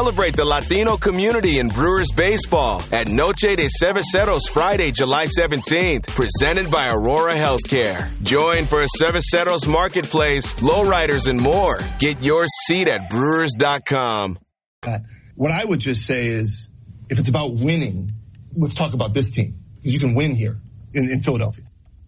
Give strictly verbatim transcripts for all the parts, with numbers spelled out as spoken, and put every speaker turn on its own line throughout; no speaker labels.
Celebrate the Latino community in Brewers baseball at Noche de Cerveceros Friday, July seventeenth, presented by Aurora Healthcare. Join for a Cerveceros marketplace, lowriders, and more. Get your seat at brewers dot com.
What I would just say is, if it's about winning, let's talk about this team, because you can win here in, in Philadelphia.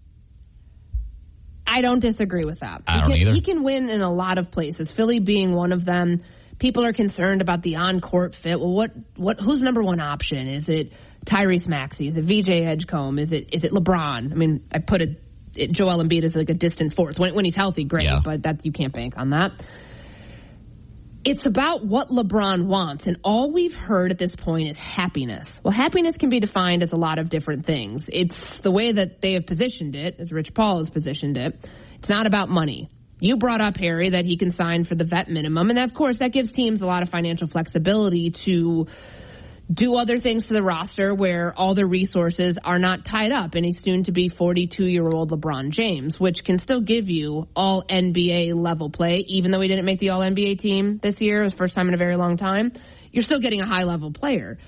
I don't disagree with that.
I
he
don't
can,
either.
He can win in a lot of places, Philly being one of them. People are concerned about the on-court fit. Well, what, what, who's number one option? Is it Tyrese Maxey? Is it V J Edgecombe? Is it, is it LeBron? I mean, I put it, it Joel Embiid as like a distant fourth. When, when he's healthy, great,
yeah.
but that you can't bank on that. It's about what LeBron wants, and all we've heard at this point is happiness. Well, happiness can be defined as a lot of different things. It's the way that they have positioned it, as Rich Paul has positioned it. It's not about money. You brought up, Harry, that he can sign for the vet minimum, and of course that gives teams a lot of financial flexibility to do other things to the roster where all their resources are not tied up in a soon-to-be forty-two-year-old LeBron James, which can still give you all N B A level play, even though he didn't make the all N B A team this year. It was the first time in a very long time. You're still getting a high-level player.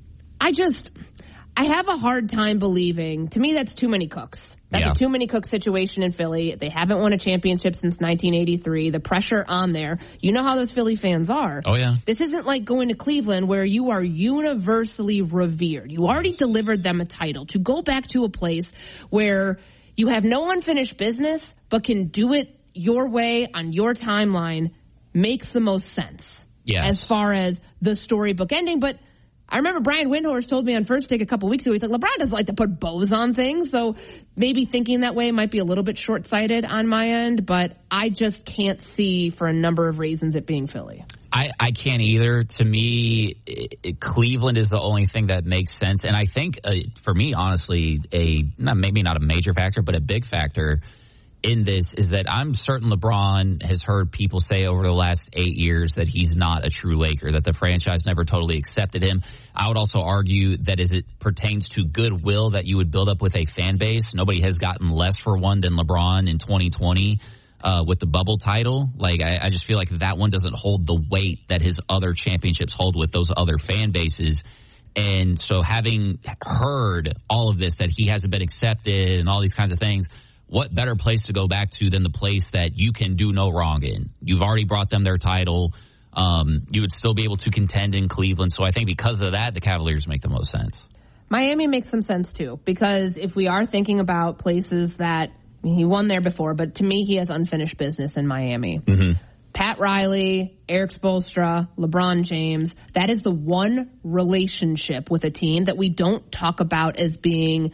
I just, I have a hard time believing, to me that's too many cooks. That's
yeah.
a too many cook situation in Philly. They haven't won a championship since nineteen eighty-three. The pressure on there. You know how those Philly fans are.
Oh, yeah.
This isn't like going to Cleveland where you are universally revered. You already delivered them a title. To go back to a place where you have no unfinished business but can do it your way on your timeline makes the most sense.
Yes.
As far as the storybook ending. But I remember Brian Windhorst told me on First Take a couple weeks ago, he thought LeBron doesn't like to put bows on things, so maybe thinking that way might be a little bit short-sighted on my end, but I just can't see, for a number of reasons, it being Philly.
I, I can't either. To me, it, it, Cleveland is the only thing that makes sense, and I think, uh, for me, honestly, a not, maybe not a major factor, but a big factor in this is that I'm certain LeBron has heard people say over the last eight years that he's not a true Laker, that the franchise never totally accepted him. I would also argue that as it pertains to goodwill that you would build up with a fan base, nobody has gotten less for one than LeBron in twenty twenty uh, with the bubble title. Like, I, I just feel like that one doesn't hold the weight that his other championships hold with those other fan bases. And so having heard all of this, that he hasn't been accepted and all these kinds of things, what better place to go back to than the place that you can do no wrong in? You've already brought them their title. Um, you would still be able to contend in Cleveland. So I think because of that, the Cavaliers make the most sense.
Miami makes some sense, too, because if we are thinking about places that I mean, he won there before, but to me, he has unfinished business in Miami.
Mm-hmm.
Pat Riley, Eric Spoelstra, LeBron James, that is the one relationship with a team that we don't talk about as being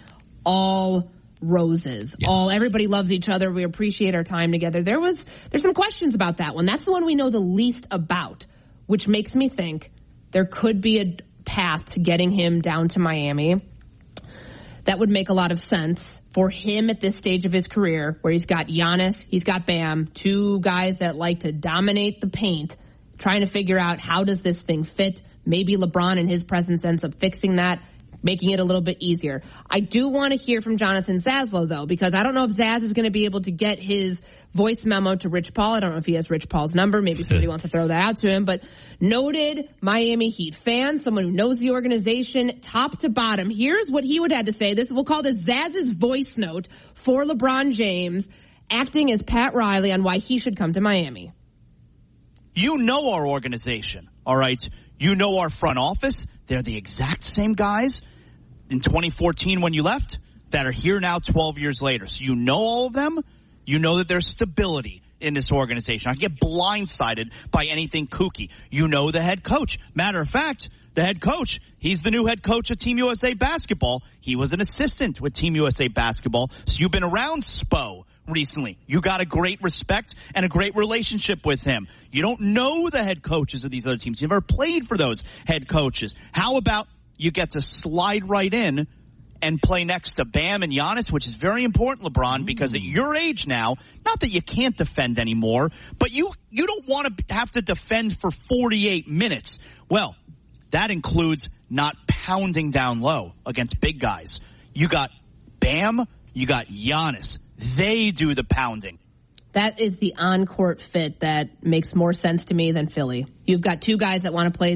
all roses.
Yes.
All everybody loves each other. We appreciate our time together. There was there's some questions about that one. That's the one we know the least about, which makes me think there could be a path to getting him down to Miami. That would make a lot of sense for him at this stage of his career, where he's got Giannis, he's got Bam, two guys that like to dominate the paint, trying to figure out how does this thing fit. Maybe LeBron and his presence ends up fixing that, making it a little bit easier. I do want to hear from Jonathan Zaslow, though, because I don't know if Zaz is going to be able to get his voice memo to Rich Paul. I don't know if he has Rich Paul's number. Maybe somebody wants to throw that out to him. But noted Miami Heat fan, someone who knows the organization top to bottom. Here's what he would have to say. This we'll call this Zaz's voice note for LeBron James, acting as Pat Riley on why he should come to Miami.
You know our organization, all right? You know our front office. They're the exact same guys in twenty fourteen when you left that are here now twelve years later. So you know all of them. You know that there's stability in this organization. I get blindsided by anything kooky. You know the head coach. Matter of fact, the head coach, he's the new head coach of Team U S A Basketball. He was an assistant with Team U S A Basketball. So you've been around Spo recently. You got a great respect and a great relationship with him. You don't know the head coaches of these other teams. You've never played for those head coaches. How about you get to slide right in and play next to Bam and Giannis, which is very important, LeBron, because at your age now, not that you can't defend anymore, but you, you don't want to have to defend for forty-eight minutes. Well, that includes not pounding down low against big guys. You got Bam, you got Giannis. They do the pounding.
That is the on-court fit that makes more sense to me than Philly. You've got two guys that want to play